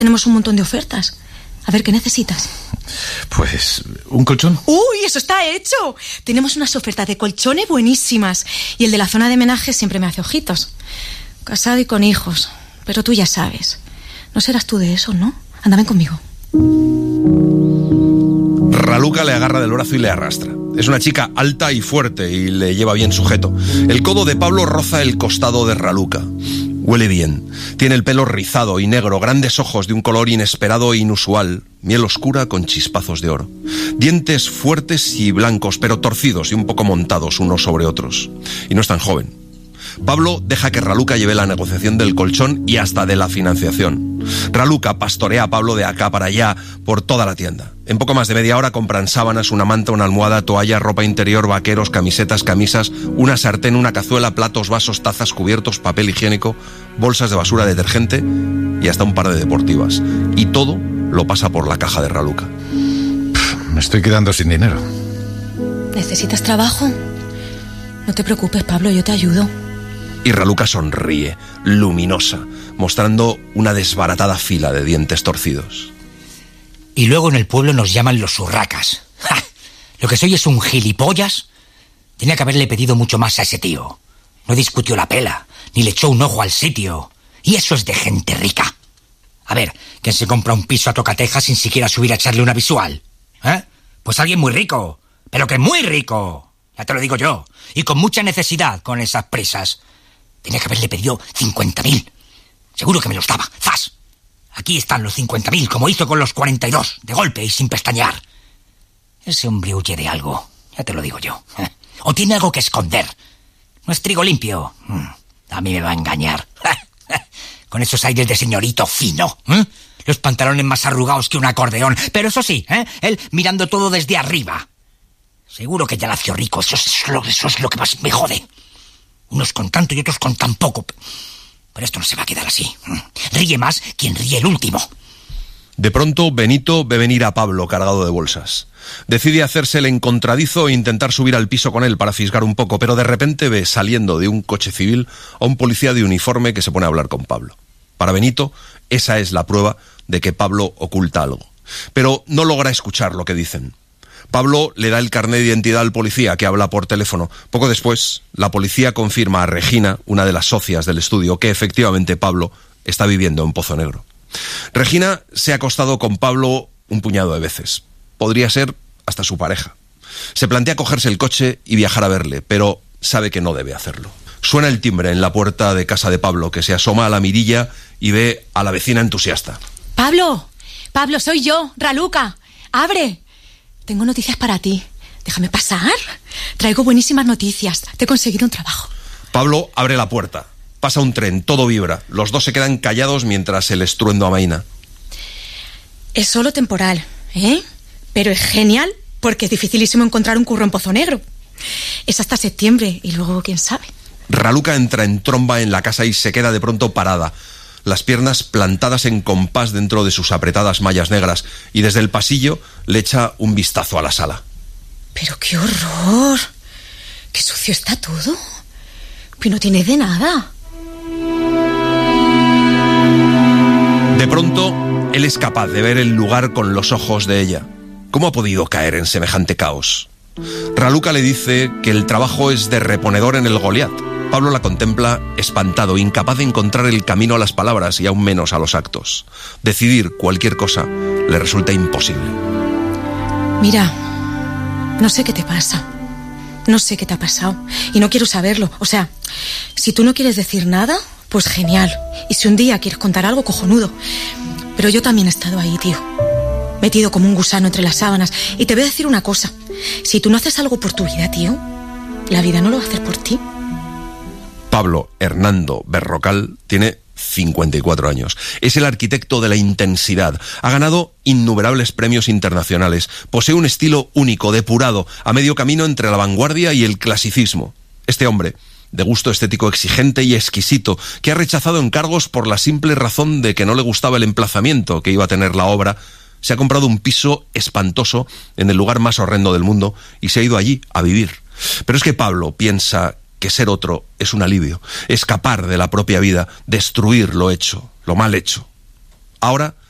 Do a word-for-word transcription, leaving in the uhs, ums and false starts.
Tenemos un montón de ofertas. A ver, ¿qué necesitas? Pues, ¿un colchón? ¡Uy, eso está hecho! Tenemos unas ofertas de colchones buenísimas. Y el de la zona de menaje siempre me hace ojitos. Casado y con hijos. Pero tú ya sabes. No serás tú de esos, ¿no? Anda, ven conmigo. Raluca le agarra del brazo y le arrastra. Es una chica alta y fuerte y le lleva bien sujeto. El codo de Pablo roza el costado de Raluca. Huele bien. Tiene el pelo rizado y negro, grandes ojos de un color inesperado e inusual, miel oscura con chispazos de oro. Dientes fuertes y blancos, pero torcidos y un poco montados unos sobre otros. Y no es tan joven. Pablo deja que Raluca lleve la negociación del colchón y hasta de la financiación. Raluca pastorea a Pablo de acá para allá por toda la tienda. En poco más de media hora compran sábanas, una manta, una almohada, toalla, ropa interior, vaqueros, camisetas, camisas, una sartén, una cazuela, platos, vasos, tazas, cubiertos, papel higiénico, bolsas de basura, detergente y hasta un par de deportivas. Y todo lo pasa por la caja de Raluca. Me estoy quedando sin dinero. ¿Necesitas trabajo? No te preocupes, Pablo, yo te ayudo. Y Raluca sonríe, luminosa, mostrando una desbaratada fila de dientes torcidos. Y luego en el pueblo nos llaman los urracas. ¡Ja! Lo que soy es un gilipollas. Tenía que haberle pedido mucho más a ese tío. No discutió la pela, ni le echó un ojo al sitio. Y eso es de gente rica. A ver, ¿quién se compra un piso a tocateja sin siquiera subir a echarle una visual? ¿Eh? Pues alguien muy rico, pero que muy rico. Ya te lo digo yo. Y con mucha necesidad con esas prisas. Tenía que haberle pedido cincuenta mil. Seguro que me los daba. ¡Zas! Aquí están los cincuenta mil, como hizo con los cuarenta y dos, de golpe y sin pestañear. Ese hombre huye de algo, ya te lo digo yo. O tiene algo que esconder. No es trigo limpio. A mí me va a engañar. Con esos aires de señorito fino. ¿eh? Los pantalones más arrugados que un acordeón. Pero eso sí, ¿eh? Él mirando todo desde arriba. Seguro que ya nació rico. Eso es lo, eso es lo que más me jode. Unos con tanto y otros con tan poco. Pero esto no se va a quedar así. Ríe más quien ríe el último. De pronto, Benito ve venir a Pablo cargado de bolsas. Decide hacerse el encontradizo e intentar subir al piso con él para fisgar un poco, pero de repente ve saliendo de un coche civil a un policía de uniforme que se pone a hablar con Pablo. Para Benito, esa es la prueba de que Pablo oculta algo. Pero no logra escuchar lo que dicen. Pablo le da el carnet de identidad al policía, que habla por teléfono. Poco después, la policía confirma a Regina, una de las socias del estudio, que efectivamente Pablo está viviendo en Pozo Negro. Regina se ha acostado con Pablo un puñado de veces. Podría ser hasta su pareja. Se plantea cogerse el coche y viajar a verle, pero sabe que no debe hacerlo. Suena el timbre en la puerta de casa de Pablo, que se asoma a la mirilla y ve a la vecina entusiasta. ¡Pablo! ¡Pablo, soy yo, Raluca! ¡Abre! Tengo noticias para ti. Déjame pasar. Traigo buenísimas noticias. Te he conseguido un trabajo. Pablo abre la puerta. Pasa un tren, todo vibra. Los dos se quedan callados mientras el estruendo amaina. Es solo temporal, ¿eh? Pero es genial porque es dificilísimo encontrar un curro en Pozo Negro. Es hasta septiembre y luego quién sabe. Raluca entra en tromba en la casa y se queda de pronto parada, las piernas plantadas en compás dentro de sus apretadas mallas negras, y desde el pasillo le echa un vistazo a la sala. ¡Pero qué horror! ¡Qué sucio está todo! Pero no tiene de nada. De pronto, él es capaz de ver el lugar con los ojos de ella. ¿Cómo ha podido caer en semejante caos? Raluca le dice que el trabajo es de reponedor en el Goliat. Pablo la contempla espantado, incapaz de encontrar el camino a las palabras y aún menos a los actos. Decidir cualquier cosa le resulta imposible. Mira, no sé qué te pasa. No sé qué te ha pasado y no quiero saberlo. O sea, si tú no quieres decir nada, pues genial. Y si un día quieres contar algo, cojonudo. Pero yo también he estado ahí, tío. Metido como un gusano entre las sábanas. Y te voy a decir una cosa. Si tú no haces algo por tu vida, tío, la vida no lo va a hacer por ti. Pablo Hernando Berrocal tiene cincuenta y cuatro años. Es el arquitecto de la intensidad. Ha ganado innumerables premios internacionales. Posee un estilo único, depurado, a medio camino entre la vanguardia y el clasicismo. Este hombre, de gusto estético exigente y exquisito, que ha rechazado encargos por la simple razón de que no le gustaba el emplazamiento que iba a tener la obra, se ha comprado un piso espantoso en el lugar más horrendo del mundo y se ha ido allí a vivir. Pero es que Pablo piensa que ser otro es un alivio, escapar de la propia vida, destruir lo hecho, lo mal hecho. Ahora